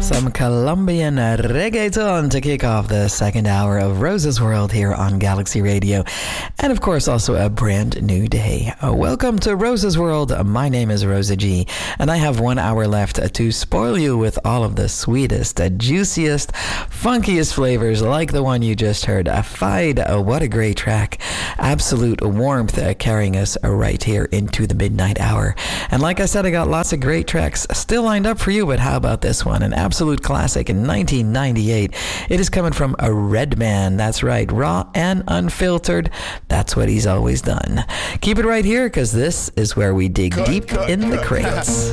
Some Colombian reggaeton to kick off the second hour of Rose's World here on Galaxy Radio. And of course, also a brand new day. Welcome to Rose's World. My name is Rosa G, and I have 1 hour left to spoil you with all of the sweetest, juiciest, funkiest flavors like the one you just heard. Fide, what a great track. Absolute warmth carrying us right here into the midnight hour. And like I said, I got lots of great tracks still lined up for you, but how about this one? An absolute classic in 1998. It is coming from a Redman. That's right, raw and unfiltered. That's what he's always done. Keep it right here, because this is where we dig deep in the crates.